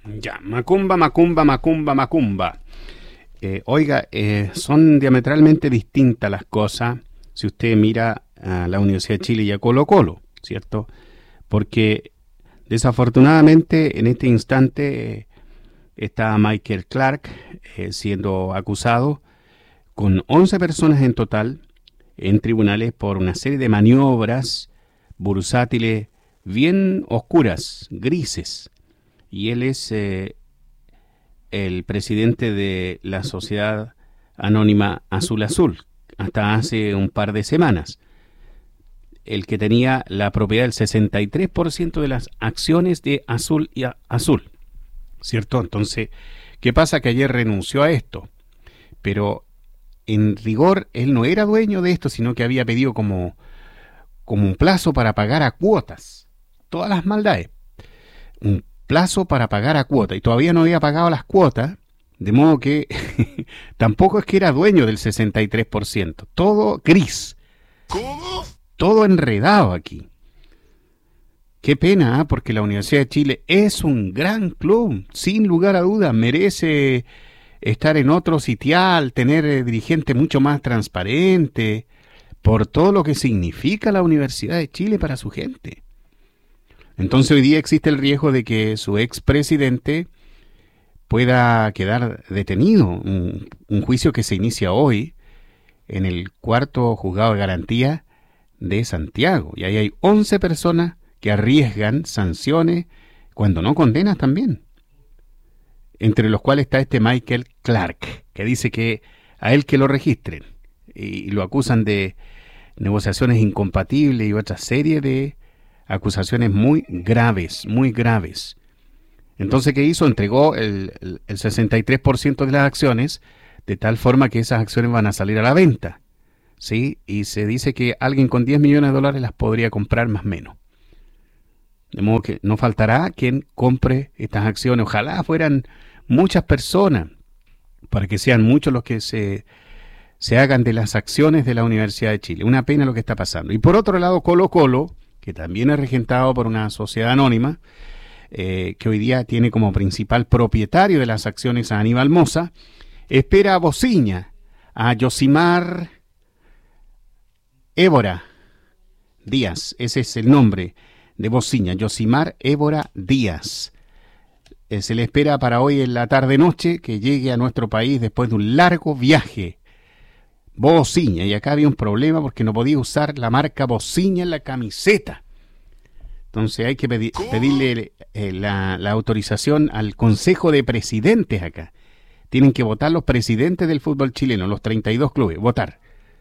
Ya, Macumba, Macumba, Macumba, Macumba. Oiga, son diametralmente distintas las cosas si usted mira a la Universidad de Chile y a Colo Colo, ¿cierto? Porque desafortunadamente en este instante está Michael Clark siendo acusado con 11 personas en total en tribunales por una serie de maniobras bursátiles bien oscuras, grises. Y él es el presidente de la Sociedad Anónima Azul Azul, hasta hace un par de semanas. El que tenía la propiedad del 63% de las acciones de Azul y Azul, ¿cierto? Entonces, ¿qué pasa? Que ayer renunció a esto, pero en rigor él no era dueño de esto, sino que había pedido como un plazo para pagar a cuotas todas las maldades. Un plazo para pagar a cuota, y todavía no había pagado las cuotas, de modo que tampoco es que era dueño del 63%. Todo gris. ¿Cómo? Todo enredado aquí. Qué pena, ¿eh? Porque la Universidad de Chile es un gran club, sin lugar a dudas, merece estar en otro sitial, tener dirigente mucho más transparente, por todo lo que significa la Universidad de Chile para su gente. Entonces hoy día existe el riesgo de que su expresidente pueda quedar detenido. Un juicio que se inicia hoy en el cuarto juzgado de garantía de Santiago. Y ahí hay 11 personas que arriesgan sanciones cuando no condenas también. Entre los cuales está este Michael Clark, que dice que a él que lo registren. Y lo acusan de negociaciones incompatibles y otra serie de acusaciones muy graves, muy graves. Entonces, ¿qué hizo? Entregó el 63% de las acciones, de tal forma que esas acciones van a salir a la venta, ¿sí? Y se dice que alguien con 10 millones de dólares las podría comprar más o menos. De modo que no faltará quien compre estas acciones. Ojalá fueran muchas personas, para que sean muchos los que se hagan de las acciones de la Universidad de Chile. Una pena lo que está pasando. Y por otro lado, Colo Colo, que también es regentado por una sociedad anónima, que hoy día tiene como principal propietario de las acciones a Aníbal Mosa, espera a Bociña, a Yosimar Évora Díaz, ese es el nombre de Bociña, Yosimar Évora Díaz. Se le espera para hoy en la tarde-noche que llegue a nuestro país después de un largo viaje. Bociña, y acá había un problema porque no podía usar la marca Bociña en la camiseta. Entonces hay que pedirle la autorización al Consejo de Presidentes acá. Tienen que votar los presidentes del fútbol chileno, los 32 clubes, votar.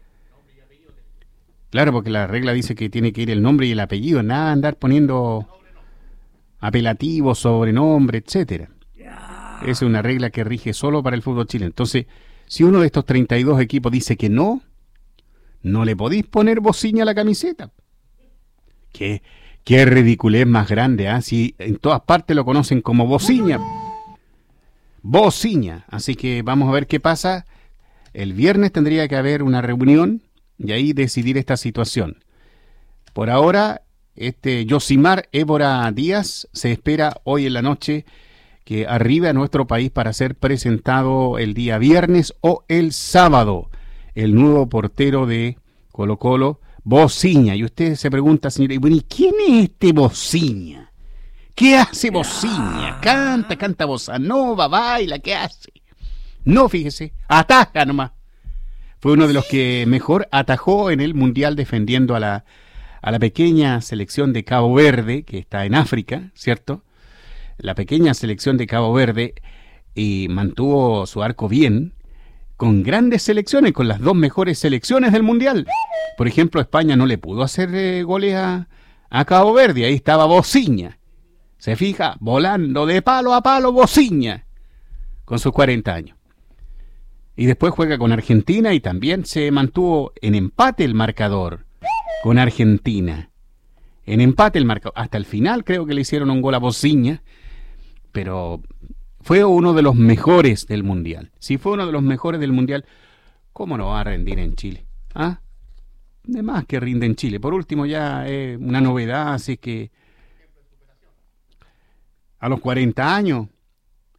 Claro, porque la regla dice que tiene que ir el nombre y el apellido, nada andar poniendo apelativos, sobrenombre, etcétera. Esa es una regla que rige solo para el fútbol chileno. Entonces, si uno de estos 32 equipos dice que no le podéis poner Bociña a la camiseta. Qué ridiculez más grande, ¿eh? Si en todas partes lo conocen como Bociña. Bociña. Así que vamos a ver qué pasa. El viernes tendría que haber una reunión y ahí decidir esta situación. Por ahora, Yosimar Évora Díaz se espera hoy en la noche que arribe a nuestro país para ser presentado el día viernes o el sábado, el nuevo portero de Colo Colo, Bociña. Y usted se pregunta, señor, ¿y quién es este Bociña? ¿Qué hace Bociña? Canta bossa nova, baila, ¿qué hace? No, fíjese, ataja nomás. Fue uno de los que mejor atajó en el Mundial defendiendo a la pequeña selección de Cabo Verde, que está en África, ¿cierto? La pequeña selección de Cabo Verde, y mantuvo su arco bien, con grandes selecciones, con las dos mejores selecciones del Mundial. Por ejemplo, España no le pudo hacer goles a Cabo Verde, ahí estaba Bociña. Se fija, volando de palo a palo Bociña, con sus 40 años. Y después juega con Argentina y también se mantuvo en empate el marcador con Argentina. En empate el marcador. Hasta el final creo que le hicieron un gol a Bociña, pero fue uno de los mejores del Mundial. Si fue uno de los mejores del Mundial, ¿cómo no va a rendir en Chile? ¿Ah? De más que rinde en Chile. Por último, ya es una novedad, así que a los 40 años,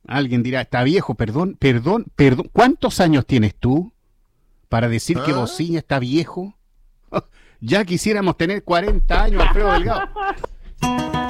Alguien dirá, está viejo, perdón. ¿Cuántos años tienes tú para decir que Bociña está viejo? Ya quisiéramos tener 40 años, Alfredo Delgado.